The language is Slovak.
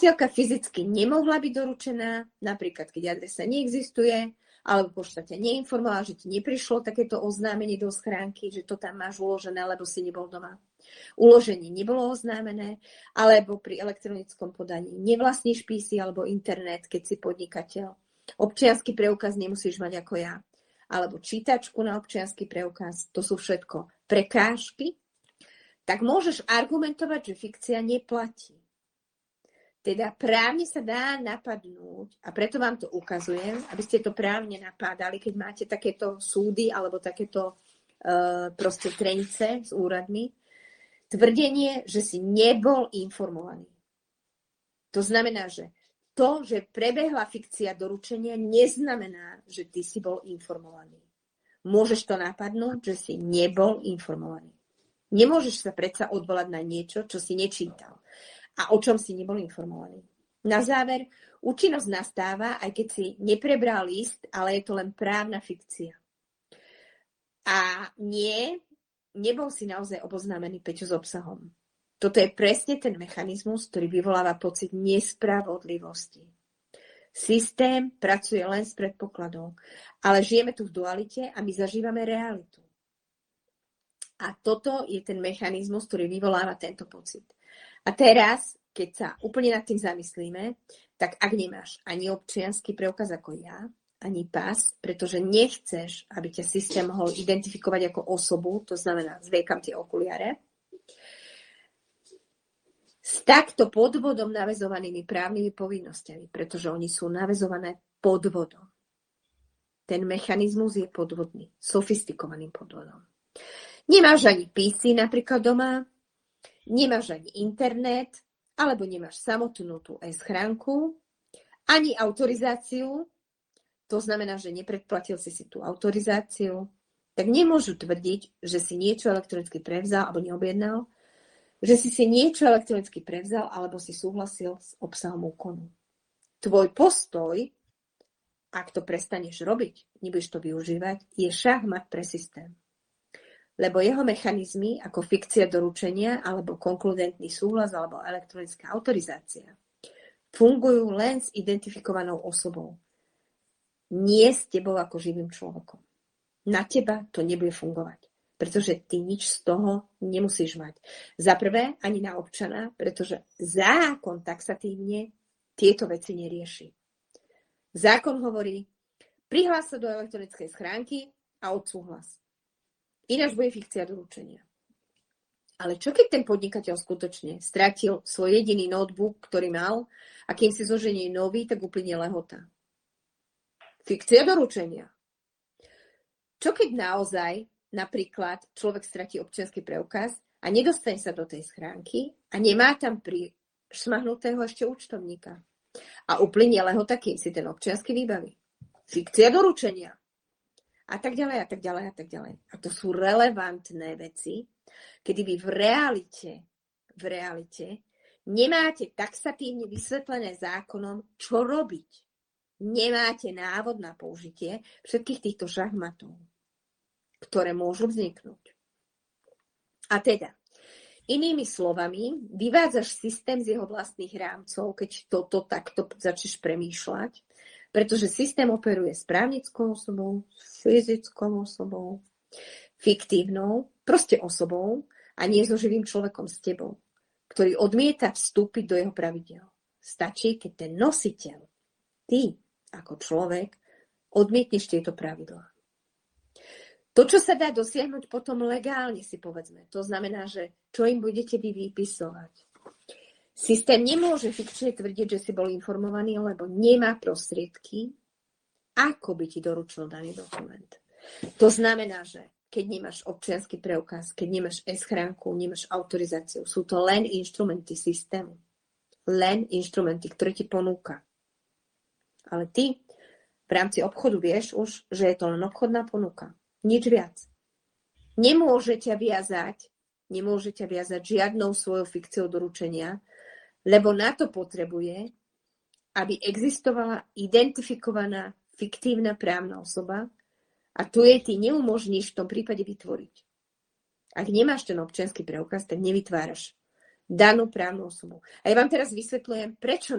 Posielka fyzicky nemohla byť doručená, napríklad keď adresa neexistuje, alebo pošta ťa neinformovala, že ti neprišlo takéto oznámenie do schránky, že to tam máš uložené, lebo si nebol doma. Uloženie nebolo oznámené, alebo pri elektronickom podaní nevlastníš PC alebo internet, keď si podnikateľ. Občiansky preukaz nemusíš mať ako ja. Alebo čítačku na občiansky preukaz. To sú všetko prekážky. Tak môžeš argumentovať, že fikcia neplatí. Teda právne sa dá napadnúť, a preto vám to ukazujem, aby ste to právne napádali, keď máte takéto súdy alebo takéto proste trenice s úradmi, tvrdenie, že si nebol informovaný. To znamená, že to, že prebehla fikcia doručenia, neznamená, že ty si bol informovaný. Môžeš to napadnúť, že si nebol informovaný. Nemôžeš sa predsa odvolať na niečo, čo si nečítal a o čom si nebol informovaný. Na záver, účinnosť nastáva, aj keď si neprebral list, ale je to len právna fikcia. A nebol si naozaj oboznámený, Peťo, s obsahom. Toto je presne ten mechanizmus, ktorý vyvoláva pocit nespravodlivosti. Systém pracuje len s predpokladom, ale žijeme tu v dualite a my zažívame realitu. A toto je ten mechanizmus, ktorý vyvoláva tento pocit. A teraz, keď sa úplne nad tým zamyslíme, tak ak nemáš ani občiansky preukaz ako ja, ani pas, pretože nechceš, aby ťa systém mohol identifikovať ako osobu, to znamená, zviekam tie okuliare, s takto podvodom naväzovanými právnymi povinnosťami, pretože oni sú naväzované podvodom. Ten mechanizmus je podvodný, sofistikovaným podvodom. Nemáš ani PC napríklad doma, nemáš ani internet, alebo nemáš samotnú tú e-schránku, ani autorizáciu, to znamená, že nepredplatil si tú autorizáciu, tak nemôžu tvrdiť, že si niečo elektronicky prevzal alebo neobjednal, že si niečo elektronicky prevzal alebo si súhlasil s obsahom úkonu. Tvoj postoj, ak to prestaneš robiť, nebudeš to využívať, je šachmat pre systém. Lebo jeho mechanizmy, ako fikcia doručenia, alebo konkludentný súhlas, alebo elektronická autorizácia, fungujú len s identifikovanou osobou. Nie s tebou ako živým človekom. Na teba to nebude fungovať, pretože ty nič z toho nemusíš mať. Za prvé, ani na občana, pretože zákon taxatívne tieto veci nerieši. Zákon hovorí, prihlás sa do elektronickej schránky a odsúhlas. Ináč bude fikcia doručenia. Ale čo keď ten podnikateľ skutočne stratil svoj jediný notebook, ktorý mal, a kým si zoženie nový, tak uplynie lehota? Fikcia doručenia. Čo keď naozaj napríklad človek stratí občiansky preukaz a nedostane sa do tej schránky a nemá tam šmahnutého ešte účtovníka a uplynie lehota, kým si ten občiansky vybaví? Fikcia doručenia. A tak ďalej, a tak ďalej, a tak ďalej. A to sú relevantné veci, kedy vy v realite nemáte taxatívne vysvetlené zákonom, čo robiť. Nemáte návod na použitie všetkých týchto šachmatov, ktoré môžu vzniknúť. A teda, inými slovami, vyvádzaš systém z jeho vlastných rámcov, keď toto takto začneš premýšľať, pretože systém operuje s právnickou osobou, s fyzickou osobou, fiktívnou, proste osobou a nie so živým človekom, s tebou, ktorý odmieta vstúpiť do jeho pravidel. Stačí, keď ten nositeľ, ty ako človek, odmietneš tieto pravidlá. To, čo sa dá dosiahnuť potom legálne, si povedzme, to znamená, že čo im budete vy vypisovať. Systém nemôže fikčne tvrdiť, že si bol informovaný, lebo nemá prostriedky, ako by ti doručil daný dokument. To znamená, že keď nemáš občiansky preukaz, keď nemáš e-schránku, nemáš autorizáciu, sú to len inštrumenty systému. Len inštrumenty, ktoré ti ponúka. Ale ty v rámci obchodu vieš už, že je to len obchodná ponuka. Nič viac. Nemôže ťa viazať žiadnou svojou fikciou doručenia, lebo na to potrebuje, aby existovala identifikovaná fiktívna právna osoba a tu jej ty neumožníš v tom prípade vytvoriť. Ak nemáš ten občiansky preukaz, tak nevytváraš danú právnu osobu. A ja vám teraz vysvetľujem, prečo